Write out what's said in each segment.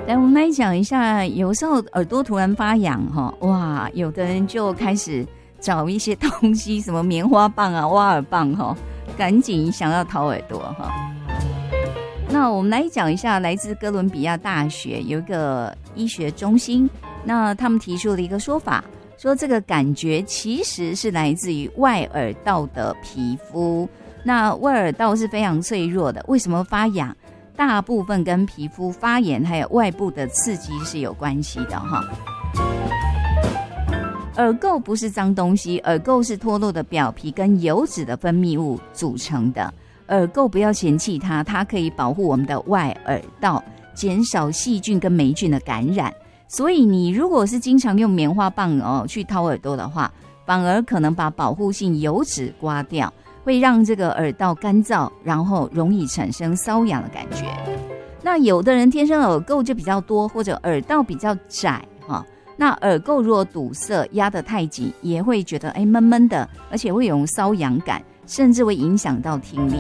来，我们来讲一下，有时候耳朵突然发痒哈，哇，有的人就开始找一些东西，什么棉花棒啊、挖耳棒哈，赶紧想要掏耳朵哈。那我们来讲一下，来自哥伦比亚大学有一个医学中心，那他们提出了一个说法，说这个感觉其实是来自于外耳道的皮肤。那外耳道是非常脆弱的，为什么发痒？大部分跟皮肤发炎还有外部的刺激是有关系的哈。耳垢不是脏东西，耳垢是脱落的表皮跟油脂的分泌物组成的。耳垢不要嫌弃它，它可以保护我们的外耳道，减少细菌跟霉菌的感染。所以你如果是经常用棉花棒去掏耳朵的话，反而可能把保护性油脂刮掉，会让这个耳道干燥，然后容易产生瘙痒的感觉。那有的人天生耳垢就比较多，或者耳道比较窄那耳垢如果堵塞压得太紧，也会觉得闷闷的，而且会有瘙痒感，甚至会影响到听力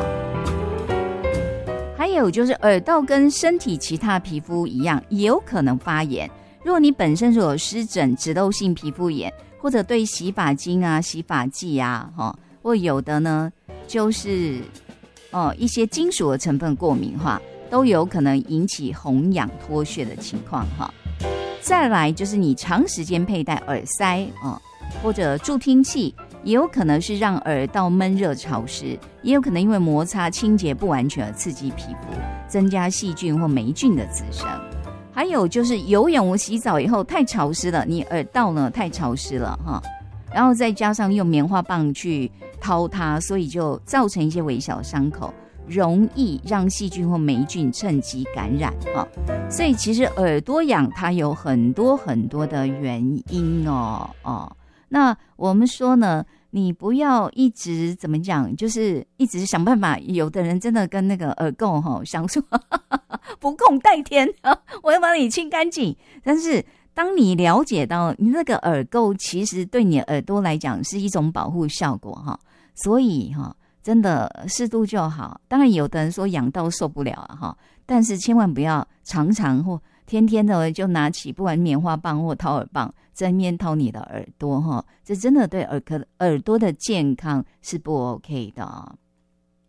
还有就是耳道跟身体其他皮肤一样，也有可能发炎。如果你本身是有湿疹、脂漏性皮肤炎，或者对洗发精啊、洗发剂啊或有的呢就是一些金属的成分过敏化，都有可能引起红痒脱屑的情况再来就是你长时间佩戴耳塞或者助听器，也有可能是让耳道闷热潮湿，也有可能因为摩擦清洁不完全而刺激皮肤，增加细菌或霉菌的滋生。还有就是游泳洗澡以后太潮湿了，你耳道呢太潮湿了然后再加上用棉花棒去掏它，所以就造成一些微小伤口，容易让细菌或霉菌趁机感染所以其实耳朵痒它有很多很多的原因那我们说呢，你不要一直怎么讲，就是一直想办法。有的人真的跟那个耳垢想说不共戴天我要把你清干净。但是当你了解到你那个耳垢其实对你耳朵来讲是一种保护效果所以真的适度就好。当然有的人说痒到受不了但是千万不要常常或天天的就拿起不管棉花棒或掏耳棒在面掏你的耳朵这真的对耳朵的健康是不 OK 的